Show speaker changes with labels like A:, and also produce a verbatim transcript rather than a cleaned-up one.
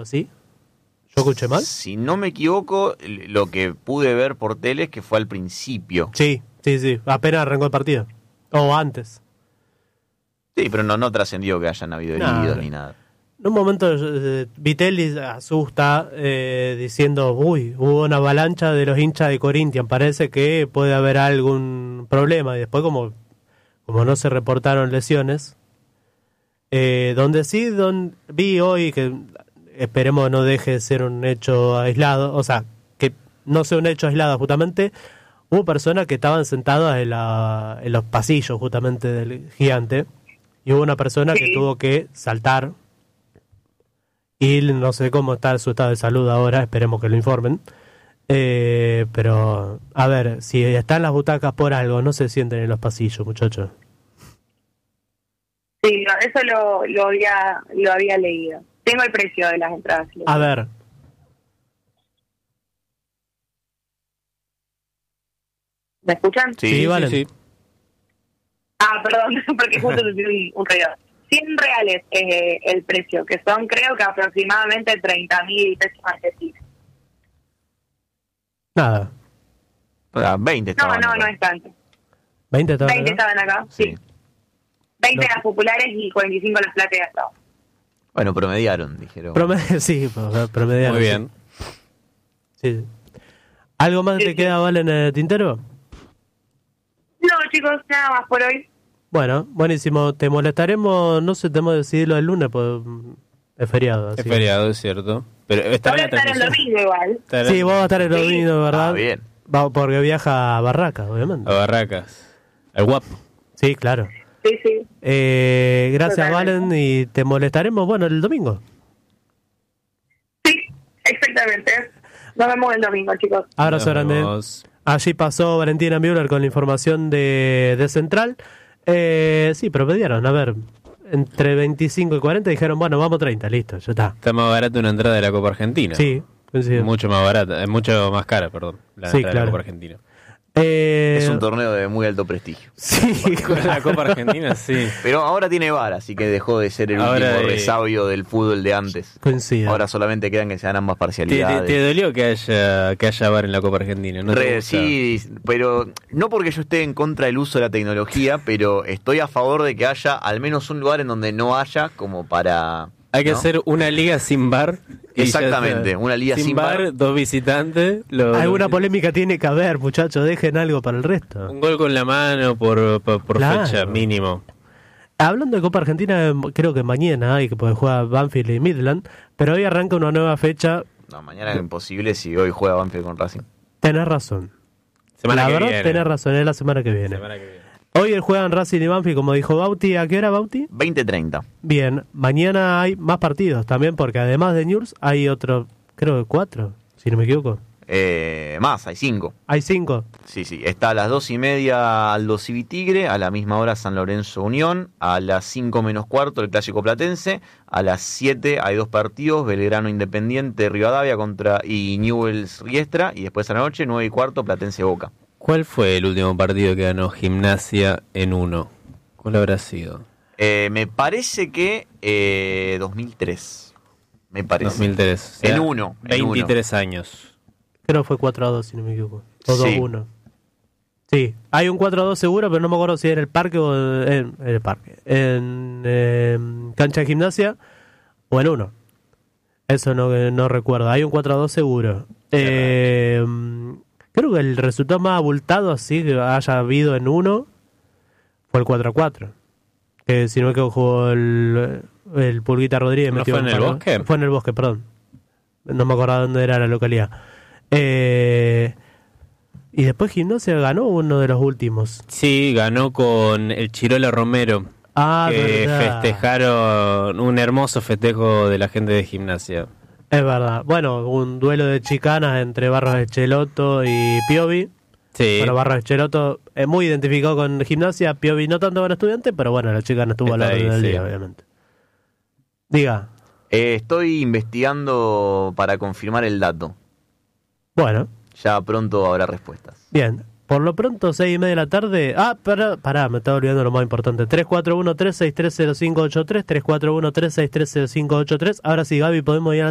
A: algo así. ¿Yo escuché mal?
B: Si no me equivoco, lo que pude ver por tele es que fue al principio.
A: Sí, sí, sí. Apenas arrancó el partido. O antes.
B: Sí, pero no, no trascendió que hayan habido
A: No,
B: heridos
A: no.
B: ni nada.
A: En un momento eh, Vitelli asusta eh, diciendo, uy, hubo una avalancha de los hinchas de Corinthians, parece que puede haber algún problema. Y después como, como no se reportaron lesiones, eh, donde sí don, vi hoy que esperemos no deje de ser un hecho aislado, o sea, que no sea un hecho aislado justamente, hubo personas que estaban sentadas en, la, en los pasillos justamente del Gigante, y hubo una persona que tuvo que saltar. Y no sé cómo está su estado de salud ahora, esperemos que lo informen. Eh, pero, a ver, si están las butacas por algo, no se sienten en los pasillos, muchachos.
C: Sí, no, eso lo, lo, había, lo había leído. Tengo el precio de las entradas.
A: A ver.
C: ¿Me escuchan?
B: Sí,
A: Sí, vale.
D: sí, sí.
C: Ah, perdón, porque justo te un, un ruido. cien reales es eh, el precio, que son creo que aproximadamente treinta mil pesos argentinos.
A: Nada.
B: Ah, veinte
C: No,
B: estaban
C: no,
B: acá.
C: no es tanto.
A: ¿veinte estaban
C: veinte
A: acá?
C: estaban acá,
B: Sí.
C: sí. veinte
A: No.
C: las populares y cuarenta y cinco las plateas. No.
B: Bueno, promediaron, dijeron.
A: Promedio, sí, promedio.
D: Muy bien.
A: Sí. Sí. ¿Algo más
C: Sí,
A: te
C: sí.
A: queda, Vale, en el tintero?
C: No, chicos, nada más por hoy.
A: Bueno, buenísimo. Te molestaremos, no sé, tenemos que decidirlo el lunes, pues es feriado. Así.
D: Es feriado, es cierto. Pero está
C: Voy a
D: en la
C: estar el
D: transmisión.
C: domingo igual.
D: Estará
A: Sí, vos vas a estar el
C: Sí.
A: domingo, ¿verdad?
B: Ah, bien.
A: Va, porque viaja a Barracas, obviamente.
D: A Barracas. Al guapo.
A: Sí, claro.
C: Sí, sí.
A: Eh, gracias,
C: Totalmente.
A: Valen, y te molestaremos, bueno, el domingo.
C: Sí, exactamente. Nos vemos el domingo, chicos.
A: Abrazo
D: Nos
A: grande.
D: vemos.
A: Allí pasó Valentina Müller con la información de, de Central. Eh, sí, promediaron, a ver, entre veinticinco y cuarenta dijeron, bueno, vamos treinta, listo, ya está.
D: Está más barato una entrada de la Copa Argentina.
A: Sí, coincido.
D: Mucho más barata, es mucho más cara, perdón, la
A: Sí,
D: entrada de
A: claro.
D: la Copa Argentina.
A: Eh,
B: Es un torneo de muy alto prestigio.
A: Sí,
D: La Copa Argentina, sí.
B: Pero ahora tiene V A R, así que dejó de ser el
D: Ahora,
B: último
D: eh,
B: resabio del fútbol de antes.
A: coincido.
B: Ahora solamente quedan que sean ambas
D: ¿Te,
B: parcialidades.
D: te, te dolió que haya que haya V A R en la Copa Argentina? ¿No te
B: Re,
D: gusta?
B: sí, pero no porque yo esté en contra del uso de la tecnología, pero estoy a favor de que haya al menos un lugar en donde no haya como para...
D: Hay que
B: ¿no?
D: hacer una liga sin V A R. y ya
B: Exactamente,
D: está.
B: una liga sin
D: V A
B: V A R.
D: R, dos visitantes. lo-
A: Alguna
D: lo-
A: polémica tiene que haber, muchachos, dejen algo para el resto.
D: Un gol con la mano por, por, por
A: Claro.
D: fecha mínimo.
A: Hablando de Copa Argentina, creo que mañana hay que puede jugar Banfield y Midland, pero hoy arranca una nueva fecha.
B: No, mañana es imposible si hoy juega Banfield con Racing.
A: Tenés razón.
D: Semana
A: la
D: que
A: verdad,
D: viene.
A: tenés razón, es la semana que viene.
D: Semana que viene.
A: Hoy juegan Racing y Banfield, como dijo Bauti. ¿A qué hora, Bauti?
B: veinte treinta.
A: Bien, mañana hay más partidos también, porque además de News hay otro, creo que cuatro, si no me equivoco.
B: Eh, más, hay cinco.
A: Hay cinco.
B: Sí, sí. Está a las dos y media Aldo Civitigre, a la misma hora San Lorenzo Unión, a las cinco menos cuarto el Clásico Platense, a las siete hay dos partidos, Belgrano Independiente Rivadavia contra y Newell's Riestra, y después a la noche, nueve y cuarto, Platense Boca.
D: ¿Cuál fue el último partido que ganó Gimnasia en uno? ¿Cuál habrá sido?
B: Eh, me parece que eh, dos mil tres. Me parece.
D: dos mil tres. o sea,
B: En uno, en
D: veintitrés años.
A: Creo que fue cuatro a dos, si no me equivoco. O
B: Sí.
A: dos a uno. Sí, hay un cuatro a dos seguro, pero no me acuerdo si era en el parque o en, en el parque. En eh, cancha de Gimnasia o en uno. Eso no, no recuerdo. Hay un cuatro a dos seguro. Eh, creo que el resultado más abultado así que haya habido en uno fue el cuatro a cuatro. Que si no me equivoco jugó el, el Pulguita Rodríguez.
D: ¿No
A: metió
D: fue
A: un
D: en el
A: par-
D: Bosque?
A: Fue en el Bosque, perdón. No me acordaba dónde era la localidad. Eh, y después Gimnasia ganó uno de los últimos.
D: Sí, ganó con el Chirola Romero.
A: Ah,
D: que
A: verdad.
D: festejaron un hermoso festejo de la gente de Gimnasia.
A: Es verdad. Bueno, un duelo de chicanas entre Barros Echeloto y Piovi.
D: Sí.
A: Bueno, Barros Echeloto es muy identificado con Gimnasia, Piovi no tanto con Estudiante, pero bueno, la chicana estuvo al
D: Está
A: orden
D: ahí,
A: del
D: sí.
A: día, obviamente. Diga.
B: Eh, estoy investigando para confirmar el dato.
A: Bueno,
B: Ya pronto habrá respuestas.
A: bien. Por lo pronto, seis y media de la tarde. Ah, pará, pará, me estaba olvidando lo más importante. tres cuatro uno, tres seis tres, cero cinco ocho tres, tres cuatro uno, tres seis tres, cero cinco ocho tres. Ahora sí, Gaby, podemos ir a